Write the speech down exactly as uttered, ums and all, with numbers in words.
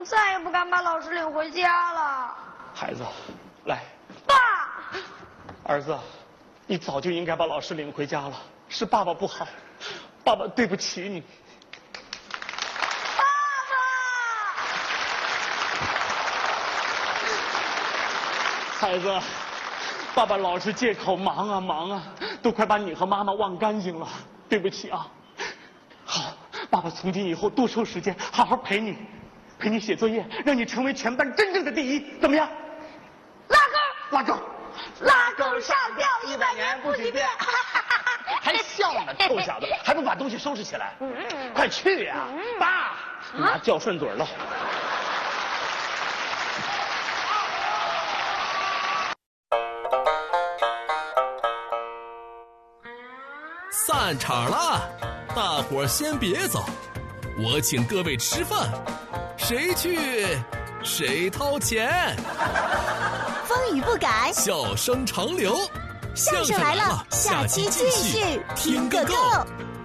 再也不敢把老师领回家了。 孩子，来。 爸。 儿子，你早就应该把老师领回家了，是爸爸不好，爸爸对不起你。 爸爸。孩子，爸爸老是借口忙啊忙啊，都快把你和妈妈忘干净了，对不起啊。好，爸爸从今以后多抽时间，好好陪你。陪你写作业，让你成为全班真正的第一，怎么样？ 拉钩， 拉钩， 拉钩上吊，一百年不许变。 还笑呢，臭小子，还不把东西收拾起来？快去呀！爸，拿叫顺嘴了。 散场了，大伙儿先别走，我请各位吃饭。谁去谁掏钱， 风雨不改， 笑声长流。 相声来了，下期继续听个够。